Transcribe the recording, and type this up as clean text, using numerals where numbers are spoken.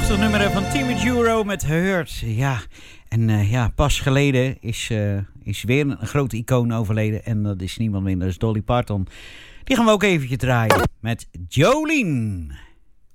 Prachtig nummer van Timmy Juro met Hurt. Ja, en pas geleden is weer een grote icoon overleden. En dat is niemand minder dan Dolly Parton. Die gaan we ook eventjes draaien met Jolene.